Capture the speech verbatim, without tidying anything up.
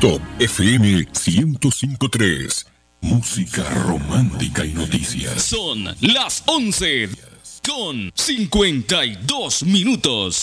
Top F M ciento cinco punto tres. Música romántica y noticias. Son las once con cincuenta y dos minutos.